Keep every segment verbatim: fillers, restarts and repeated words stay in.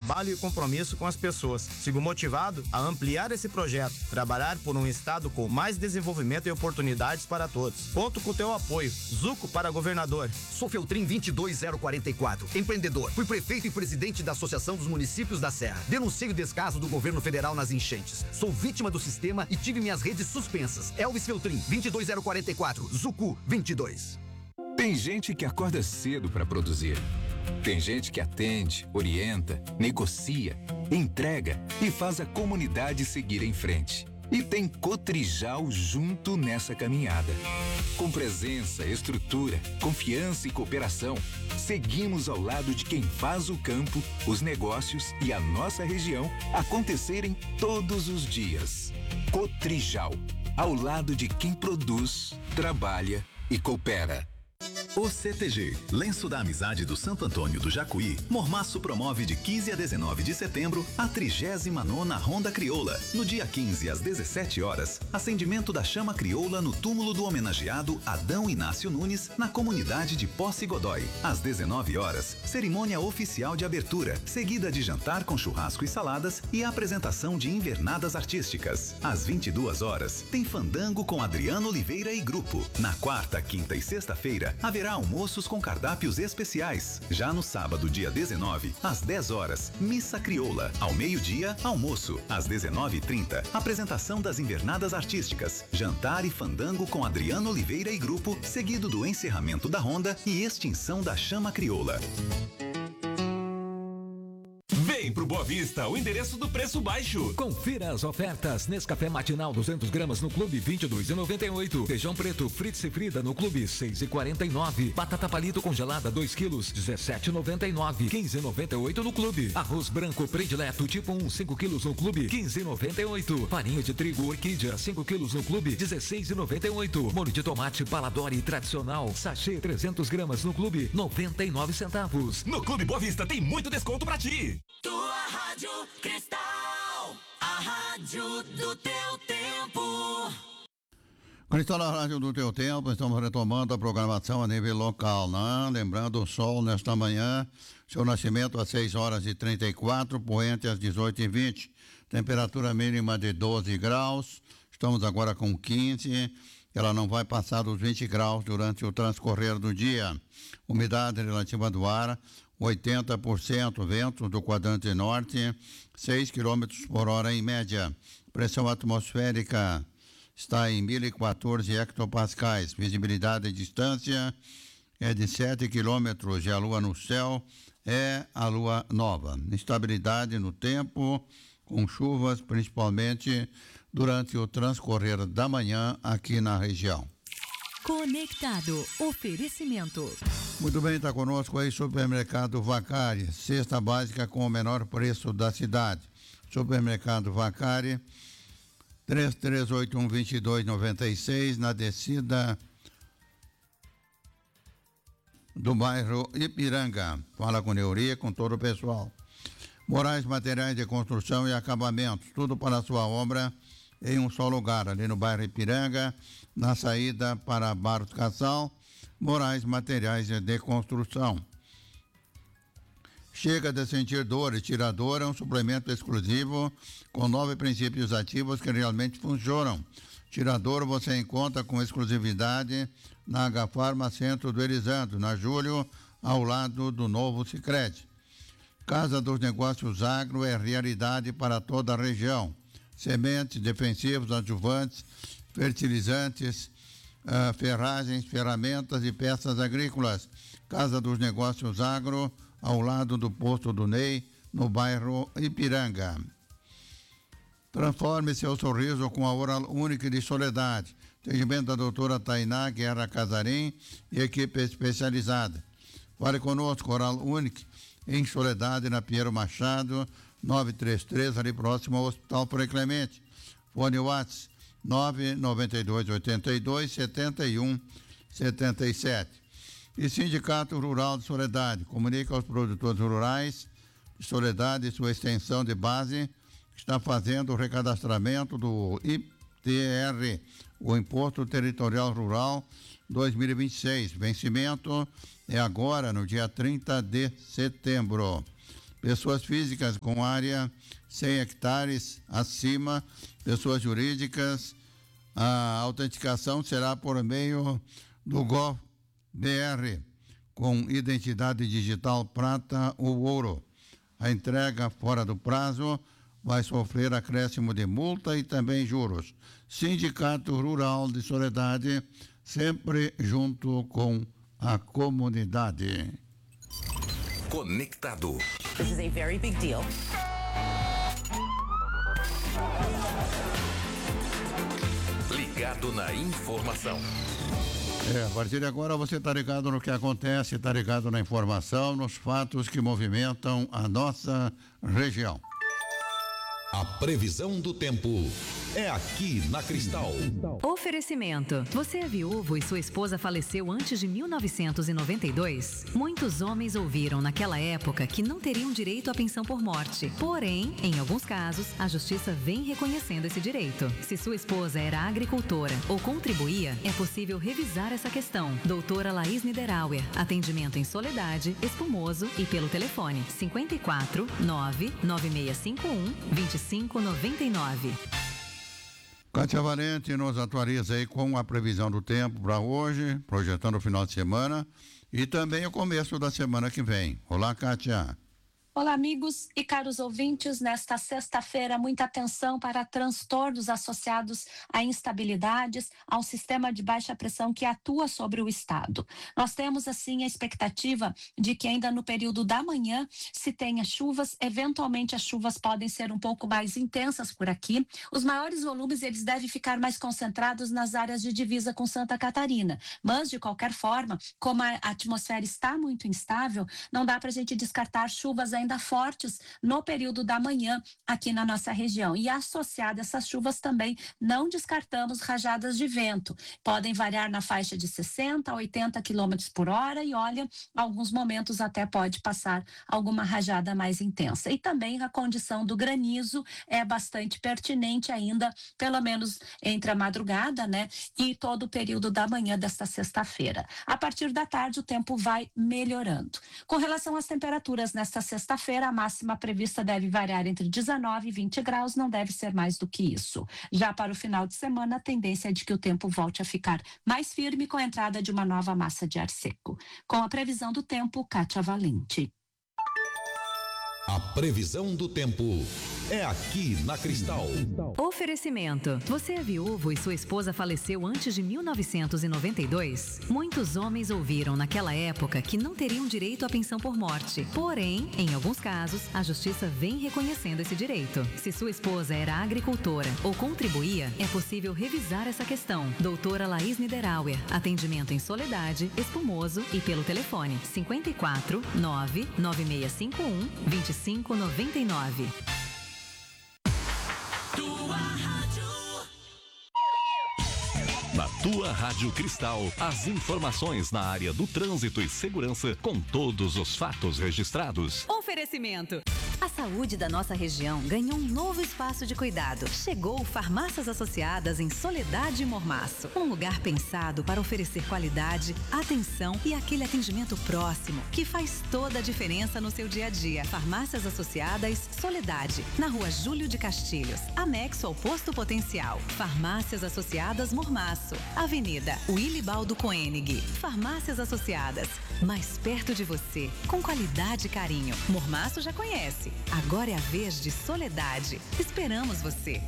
trabalho e compromisso com as pessoas. Sigo motivado a ampliar esse projeto, trabalhar por um estado com mais desenvolvimento e oportunidades para todos. Conto com o teu apoio. Zuco para governador. Sou Feltrin vinte e dois zero quarenta e quatro, empreendedor. Fui prefeito e presidente da Associação dos Municípios da Serra. Denunciei o descaso do governo federal nas enchentes. Sou vítima do sistema e tive minhas redes suspensas. Elvis Feltrin vinte e dois zero quarenta e quatro, Zucu vinte e dois. Tem gente que acorda cedo para produzir. Tem gente que atende, orienta, negocia, entrega e faz a comunidade seguir em frente. E tem Cotrijal junto nessa caminhada. Com presença, estrutura, confiança e cooperação, seguimos ao lado de quem faz o campo, os negócios e a nossa região acontecerem todos os dias. Cotrijal, ao lado de quem produz, trabalha e coopera. O C T G, Lenço da Amizade do Santo Antônio do Jacuí, Mormaço promove de quinze a dezenove de setembro a trigésima nona Ronda Crioula. No dia quinze, às dezessete horas, acendimento da chama crioula no túmulo do homenageado Adão Inácio Nunes, na comunidade de Posse Godói. Às dezenove horas, cerimônia oficial de abertura, seguida de jantar com churrasco e saladas e a apresentação de invernadas artísticas. Às vinte e duas horas, tem fandango com Adriano Oliveira e grupo. Na quarta, quinta e sexta-feira, haverá almoços com cardápios especiais. Já no sábado, dia dezenove, às dez horas, missa crioula. Ao meio-dia, almoço. Às dezenove e trinta, apresentação das invernadas artísticas, jantar e fandango com Adriano Oliveira e grupo, seguido do encerramento da ronda e extinção da chama crioula. Vem pro Boa Vista, o endereço do preço baixo. Confira as ofertas. Nescafé matinal duzentas gramas no Clube vinte e dois reais e noventa e oito. Feijão preto Fritz e Frida no Clube seis reais e quarenta e nove. Batata palito congelada dois quilos dezessete reais e noventa e nove. quinze reais e noventa e oito no Clube. Arroz branco predileto tipo um cinco quilos no Clube quinze reais e noventa e oito. Farinha de trigo Orquídea cinco quilos no Clube dezesseis reais e noventa e oito. Molho de tomate Paladori tradicional sachê trezentas gramas no Clube noventa e nove centavos. No Clube Boa Vista tem muito desconto pra ti. Tua Rádio Cristal, a rádio do teu tempo. Cristal, a rádio do teu tempo, estamos retomando a programação a nível local, né? Lembrando o sol nesta manhã, seu nascimento às seis horas e trinta e quatro, poente às dezoito e vinte, temperatura mínima de doze graus, estamos agora com quinze, ela não vai passar dos vinte graus durante o transcorrer do dia. Umidade relativa do ar, oitenta por cento, vento do quadrante norte, seis quilômetros por hora em média. Pressão atmosférica está em mil e quatorze hectopascais. Visibilidade e distância é de sete quilômetros e a lua no céu é a lua nova. Instabilidade no tempo, com chuvas principalmente durante o transcorrer da manhã aqui na região. Conectado. Oferecimento. Muito bem, está conosco aí Supermercado Vacari, cesta básica com o menor preço da cidade. Supermercado Vacari, três três oito um, dois dois nove seis, na descida do bairro Ipiranga. Fala com Neuria, com todo o pessoal. Moraes Materiais de Construção e Acabamentos, tudo para a sua obra em um só lugar, ali no bairro Ipiranga, na saída para Barros Cassal. Moraes Materiais de Construção. Chega de sentir dor e tirador é um suplemento exclusivo com nove princípios ativos que realmente funcionam. Tirador você encontra com exclusividade na H-Farma Centro do Elisandro, na Júlio, ao lado do novo Sicredi. Casa dos Negócios Agro é realidade para toda a região. Sementes, defensivos, adjuvantes, fertilizantes, Uh, ferragens, ferramentas e peças agrícolas. Casa dos Negócios Agro, ao lado do posto do Ney, no bairro Ipiranga. Transforme seu sorriso com a Oral Unique de Soledade. Atendimento da doutora Tainá Guerra Casarim e equipe especializada. Fale conosco, Oral Unique, em Soledade, na Pinheiro Machado, nove três três, ali próximo ao Hospital Frei Clemente. Fone WhatsApp nove nove dois oito dois sete um sete sete. E Sindicato Rural de Soledade comunica aos produtores rurais de Soledade e sua extensão de base que está fazendo o recadastramento do I T R, o Imposto Territorial Rural dois mil e vinte e seis. Vencimento é agora, no dia trinta de setembro. pessoas físicas com área cem hectares acima, pessoas jurídicas. A autenticação será por meio do GovBR, com identidade digital prata ou ouro. A entrega fora do prazo vai sofrer acréscimo de multa e também juros. Sindicato Rural de Soledade, sempre junto com a comunidade. Conectado. This is a very big deal. Ligado na informação. É, a partir de agora você está ligado no que acontece, está ligado na informação, nos fatos que movimentam a nossa região. A previsão do tempo é aqui na Cristal. Oferecimento. Você é viúvo e sua esposa faleceu antes de mil novecentos e noventa e dois? Muitos homens ouviram naquela época que não teriam direito à pensão por morte. Porém, em alguns casos, a justiça vem reconhecendo esse direito. Se sua esposa era agricultora ou contribuía, é possível revisar essa questão. Doutora Laís Niederauer. Atendimento em Soledade, Espumoso e pelo telefone cinquenta e quatro, nove nove seis cinco um, dois cinco nove nove. Kátia Valente nos atualiza aí com a previsão do tempo para hoje, projetando o final de semana e também o começo da semana que vem. Olá, Kátia. Olá, amigos e caros ouvintes. Nesta sexta-feira, muita atenção para transtornos associados a instabilidades, ao sistema de baixa pressão que atua sobre o estado. Nós temos, assim, a expectativa de que ainda no período da manhã se tenha chuvas. Eventualmente, as chuvas podem ser um pouco mais intensas por aqui. Os maiores volumes, eles devem ficar mais concentrados nas áreas de divisa com Santa Catarina. Mas, de qualquer forma, como a atmosfera está muito instável, não dá para a gente descartar chuvas ainda fortes no período da manhã aqui na nossa região. E associada a essas chuvas também, não descartamos rajadas de vento. Podem variar na faixa de sessenta a oitenta quilômetros por hora e, olha, alguns momentos até pode passar alguma rajada mais intensa. E também a condição do granizo é bastante pertinente ainda, pelo menos entre a madrugada, né, e todo o período da manhã desta sexta-feira. A partir da tarde, o tempo vai melhorando. Com relação às temperaturas nesta sexta-feira, a máxima prevista deve variar entre dezenove e vinte graus, não deve ser mais do que isso. Já para o final de semana, a tendência é de que o tempo volte a ficar mais firme com a entrada de uma nova massa de ar seco. Com a previsão do tempo, Kátia Valente. A previsão do tempo é aqui na Cristal. Oferecimento. Você é viúvo e sua esposa faleceu antes de mil novecentos e noventa e dois? Muitos homens ouviram naquela época que não teriam direito à pensão por morte. Porém, em alguns casos, a justiça vem reconhecendo esse direito. Se sua esposa era agricultora ou contribuía, é possível revisar essa questão. Doutora Laís Niederauer. Atendimento em Soledade, Espumoso e pelo telefone cinquenta e quatro, nove nove seis cinco um, dois cinco nove nove. Tua rádio. Na Tua Rádio Cristal, as informações na área do trânsito e segurança com todos os fatos registrados. Oferecimento. A saúde da nossa região ganhou um novo espaço de cuidado. Chegou Farmácias Associadas em Soledade e Mormaço. Um lugar pensado para oferecer qualidade, atenção e aquele atendimento próximo que faz toda a diferença no seu dia a dia. Farmácias Associadas Soledade, na Rua Júlio de Castilhos, anexo ao Posto Potencial. Farmácias Associadas Mormaço, Avenida Wilibaldo Koenig. Farmácias Associadas, mais perto de você, com qualidade e carinho. Mormaço já conhece. Agora é a vez de Soledade. Esperamos você.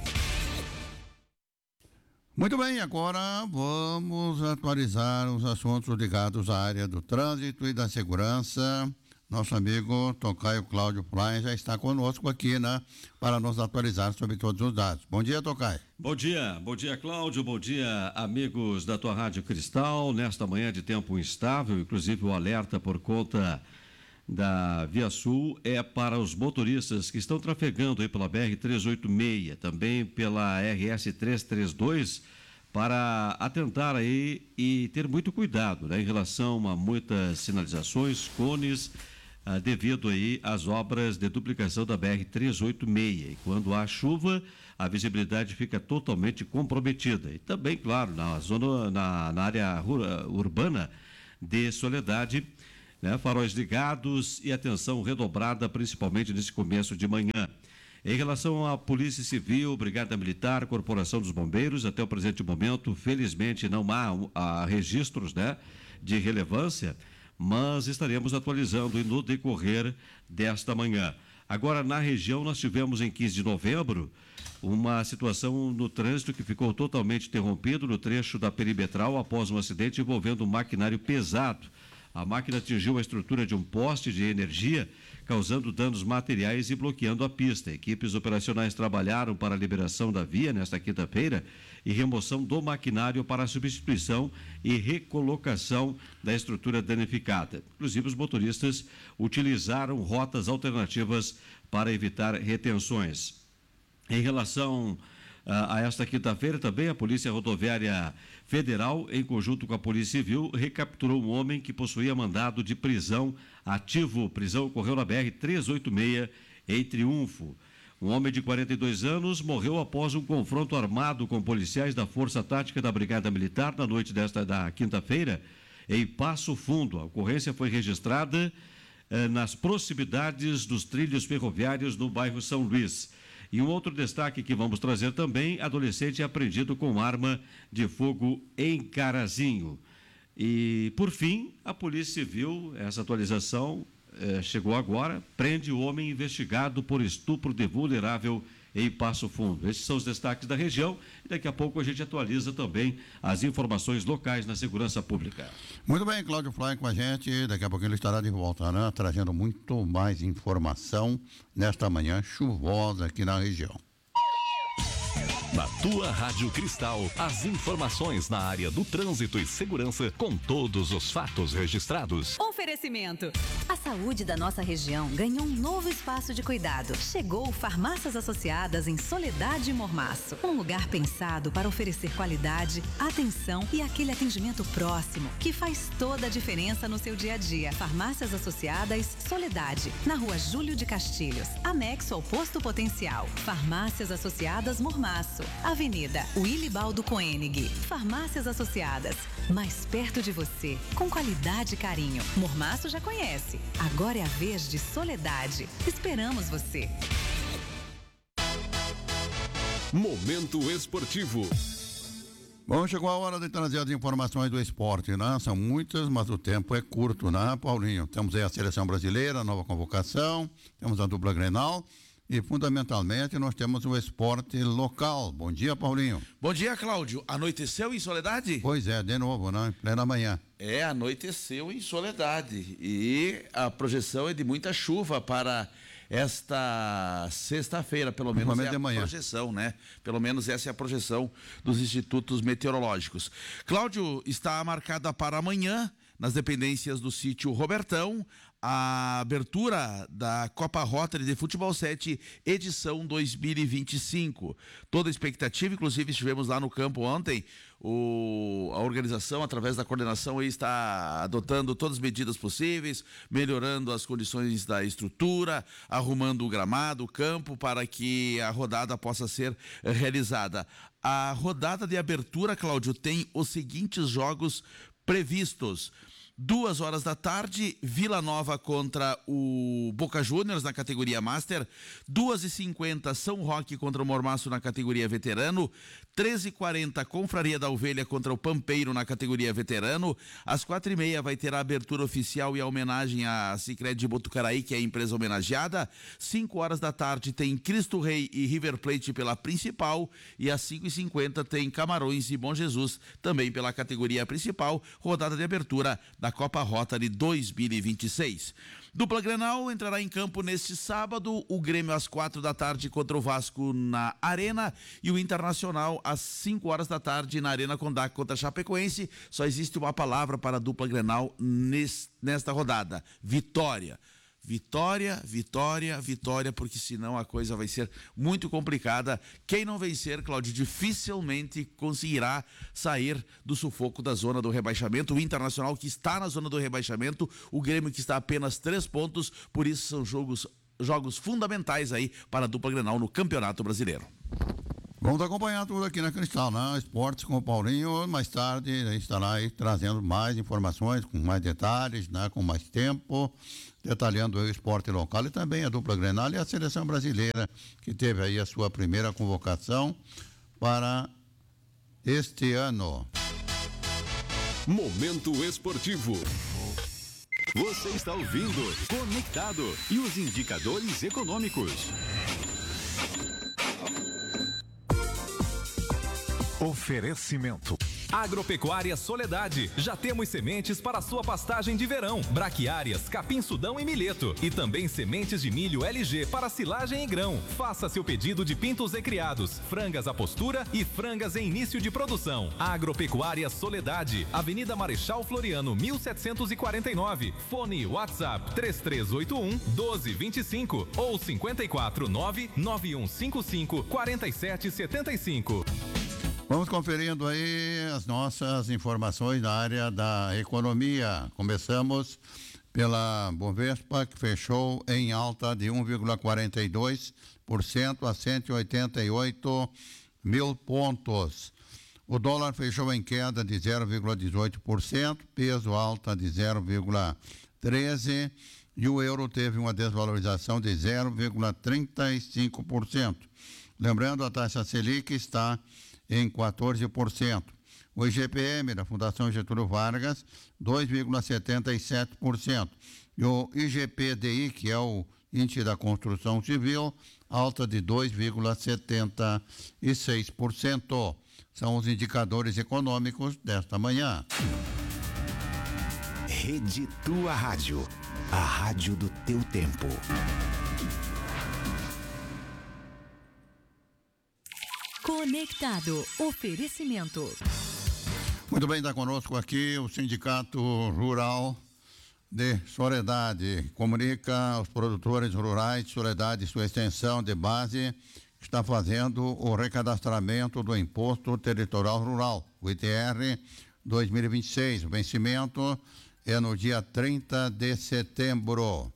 Muito bem, agora vamos atualizar os assuntos ligados à área do trânsito e da segurança. Nosso amigo Tocaio Cláudio Plain já está conosco aqui, né, para nos atualizar sobre todos os dados. Bom dia, Tocaio. Bom dia, bom dia, Cláudio, bom dia, amigos da tua Rádio Cristal. Nesta manhã de tempo instável, inclusive o alerta por conta da Via Sul é para os motoristas que estão trafegando aí pela B R trezentos e oitenta e seis, também pela R S trezentos e trinta e dois, para atentar aí e ter muito cuidado, né, em relação a muitas sinalizações, cones, ah, devido aí às obras de duplicação da B R trezentos e oitenta e seis. E quando há chuva, a visibilidade fica totalmente comprometida. E também, claro, na zona, na, na área urbana de Soledade, né? Faróis ligados e atenção redobrada, principalmente nesse começo de manhã. Em relação à Polícia Civil, Brigada Militar, Corporação dos Bombeiros, até o presente momento, felizmente não há, há registros, né, de relevância, mas estaremos atualizando no decorrer desta manhã. Agora, na região, nós tivemos em quinze de novembro uma situação no trânsito que ficou totalmente interrompido no trecho da perimetral após um acidente envolvendo um maquinário pesado. A máquina atingiu a estrutura de um poste de energia, causando danos materiais e bloqueando a pista. Equipes operacionais trabalharam para a liberação da via nesta quinta-feira e remoção do maquinário para a substituição e recolocação da estrutura danificada. Inclusive, os motoristas utilizaram rotas alternativas para evitar retenções. Em relação a esta quinta-feira também, a Polícia Rodoviária Federal, em conjunto com a Polícia Civil, recapturou um homem que possuía mandado de prisão ativo. Prisão ocorreu na B R trezentos e oitenta e seis, em Triunfo. Um homem de quarenta e dois anos morreu após um confronto armado com policiais da Força Tática da Brigada Militar na noite desta da quinta-feira, em Passo Fundo. A ocorrência foi registrada eh, nas proximidades dos trilhos ferroviários no bairro São Luís. E um outro destaque que vamos trazer também, adolescente apreendido com arma de fogo em Carazinho. E, por fim, a Polícia Civil, essa atualização eh, chegou agora, prende o homem investigado por estupro de vulnerável em Passo Fundo. Esses são os destaques da região e daqui a pouco a gente atualiza também as informações locais na segurança pública. Muito bem, Cláudio Fly com a gente, daqui a pouquinho ele estará de volta, né? Trazendo muito mais informação nesta manhã chuvosa aqui na região. Na tua Rádio Cristal, as informações na área do trânsito e segurança com todos os fatos registrados. Oferecimento. A saúde da nossa região ganhou um novo espaço de cuidado. Chegou Farmácias Associadas em Soledade e Mormaço. Um lugar pensado para oferecer qualidade, atenção e aquele atendimento próximo que faz toda a diferença no seu dia a dia. Farmácias Associadas Soledade, na Rua Júlio de Castilhos, anexo ao Posto Potencial. Farmácias Associadas Mormaço, Avenida Wilibaldo Koenig. Farmácias Associadas, mais perto de você, com qualidade e carinho. Mormaço já conhece, agora é a vez de Soledade. Esperamos você. Momento Esportivo. Bom, chegou a hora de trazer as informações do esporte, né? São muitas, mas o tempo é curto, né, Paulinho? Temos aí a seleção brasileira, a nova convocação, temos a dupla Grenal. E, fundamentalmente, nós temos o esporte local. Bom dia, Paulinho. Bom dia, Cláudio. Anoiteceu em Soledade? Pois é, de novo, né? Em plena manhã. É, anoiteceu em Soledade. E a projeção é de muita chuva para esta sexta-feira, pelo menos é a projeção, né? Pelo menos essa é a projeção dos institutos meteorológicos. Cláudio, está marcada para amanhã, nas dependências do sítio Robertão, a abertura da Copa Rotary de Futebol sete, edição dois mil e vinte e cinco. Toda a expectativa, inclusive estivemos lá no campo ontem, o, a organização, através da coordenação, aí está adotando todas as medidas possíveis, melhorando as condições da estrutura, arrumando o gramado, o campo, para que a rodada possa ser realizada. A rodada de abertura, Cláudio, tem os seguintes jogos previstos. Duas horas da tarde, Vila Nova contra o Boca Juniors na categoria Master. Duas e cinquenta, São Roque contra o Mormaço na categoria Veterano. Treze e quarenta, Confraria da Ovelha contra o Pampeiro na categoria Veterano. Às quatro e meia vai ter a abertura oficial e a homenagem à Sicredi de Botucaraí, que é a empresa homenageada. Cinco horas da tarde tem Cristo Rei e River Plate pela principal. E às cinco e cinquenta tem Camarões e Bom Jesus também pela categoria principal. Rodada de abertura da Copa Rotary dois mil e vinte e seis. Dupla Grenal entrará em campo neste sábado, o Grêmio às quatro da tarde contra o Vasco na Arena e o Internacional às cinco horas da tarde na Arena Condá contra a Chapecoense. Só existe uma palavra para a dupla Grenal nesta rodada: vitória. Vitória, vitória, vitória, porque senão a coisa vai ser muito complicada. Quem não vencer, Cláudio, dificilmente conseguirá sair do sufoco da zona do rebaixamento. O Internacional, que está na zona do rebaixamento, o Grêmio, que está a apenas três pontos, por isso são jogos, jogos fundamentais aí para a dupla Grenal no Campeonato Brasileiro. Vamos acompanhar tudo aqui na Cristal, né? Esportes com o Paulinho. Mais tarde ele estará aí trazendo mais informações, com mais detalhes, né? Com mais tempo, detalhando o esporte local e também a dupla Grenal e a seleção brasileira, que teve aí a sua primeira convocação para este ano. Momento esportivo. Você está ouvindo Conectado e os indicadores econômicos. Oferecimento. Agropecuária Soledade. Já temos sementes para a sua pastagem de verão. Braquiárias, capim-sudão e milheto. E também sementes de milho L G para silagem e grão. Faça seu pedido de pintos recriados, frangas à postura e frangas em início de produção. Agropecuária Soledade. Avenida Marechal Floriano, mil setecentos e quarenta e nove. Fone WhatsApp três três oito um, um dois dois cinco ou cinco quatro nove, nove um cinco cinco, quatro sete sete cinco. Vamos conferindo aí as nossas informações na área da economia. Começamos pela Bovespa, que fechou em alta de um vírgula quarenta e dois por cento a cento e oitenta e oito mil pontos. O dólar fechou em queda de zero vírgula dezoito por cento, peso alta de zero vírgula treze por cento e o euro teve uma desvalorização de zero vírgula trinta e cinco por cento. Lembrando, a taxa Selic está em quatorze por cento. O I G P M da Fundação Getúlio Vargas, dois vírgula setenta e sete por cento. E o I G P D I, que é o Índice da Construção Civil, alta de dois vírgula setenta e seis por cento. São os indicadores econômicos desta manhã. Rede Tua Rádio, a rádio do teu tempo. Conectado. Oferecimento. Muito bem, está conosco aqui o Sindicato Rural de Soledade. Comunica aos produtores rurais de Soledade, sua extensão de base está fazendo o recadastramento do Imposto Territorial Rural, o I T R dois mil e vinte e seis. O vencimento é no dia trinta de setembro.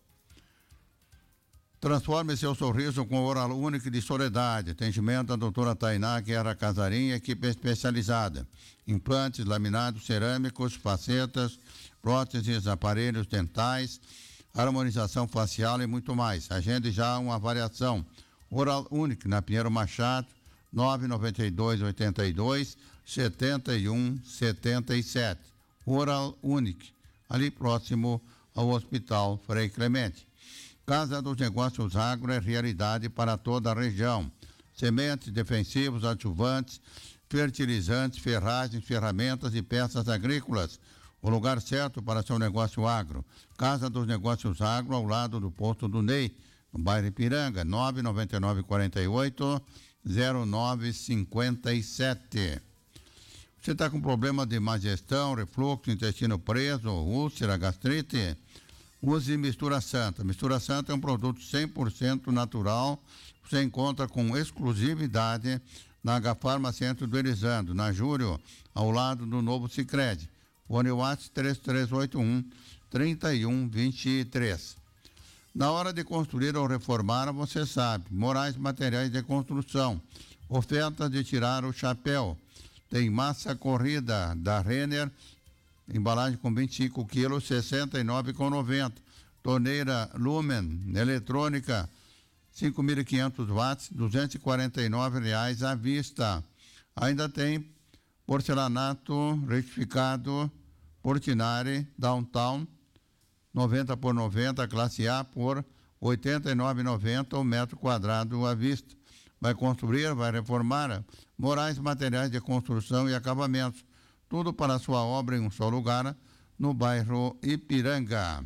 Transforme seu sorriso com o Oral Único de Soledade. Atendimento da doutora Tainá Guerra Casarim, equipe especializada. Implantes, laminados cerâmicos, facetas, próteses, aparelhos dentais, harmonização facial e muito mais. Agende já uma avaliação. Oral Único, na Pinheiro Machado, nove nove dois, oito dois, sete um sete sete. Oral Único, ali próximo ao Hospital Frei Clemente. Casa dos Negócios Agro é realidade para toda a região. Sementes, defensivos, adjuvantes, fertilizantes, ferragens, ferramentas e peças agrícolas. O lugar certo para seu negócio agro. Casa dos Negócios Agro, ao lado do posto do Ney, no bairro Ipiranga, nove nove nove, quatro oito, zero nove cinco sete. Você está com problema de má digestão, refluxo, intestino preso, úlcera, gastrite? Use Mistura Santa. Mistura Santa é um produto cem por cento natural. Você encontra com exclusividade na Agafarma Centro do Elisandro, na Júlio, ao lado do novo Sicredi. Fone WhatsApp três três oito um, três um dois três. Na hora de construir ou reformar, você sabe, Moraes Materiais de Construção. Oferta de tirar o chapéu. Tem massa corrida da Renner, embalagem com vinte e cinco quilos, sessenta e nove reais e noventa centavos. Torneira Lumen, eletrônica, cinco mil e quinhentos watts, duzentos e quarenta e nove reais à vista. Ainda tem porcelanato retificado Portinari Downtown, noventa por noventa, classe A, por oitenta e nove reais e noventa centavos o metro quadrado à vista. Vai construir, vai reformar? Moraes Materiais de Construção e Acabamentos. Tudo para a sua obra em um só lugar, no bairro Ipiranga.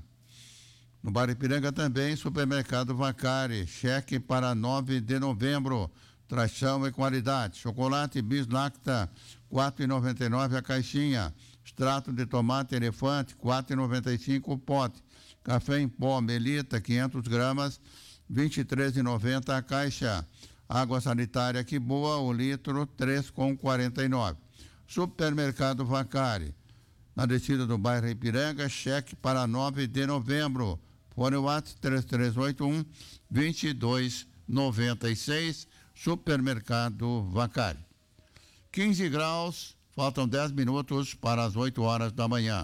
No bairro Ipiranga também, Supermercado Vacari, cheque para nove de novembro, tração e qualidade. Chocolate Bis Lacta, quatro reais e noventa e nove centavos a caixinha. Extrato de tomate elefante, quatro reais e noventa e cinco centavos o pote. Café em pó Melita, quinhentas gramas, vinte e três reais e noventa centavos a caixa. Água sanitária Que Boa, o litro, três reais e quarenta e nove centavos. Supermercado Vacari, na descida do bairro Ipiranga, cheque para nove de novembro. Fone WhatsApp três três oito um, dois dois nove seis. Supermercado Vacari. quinze graus, faltam dez minutos para as oito horas da manhã.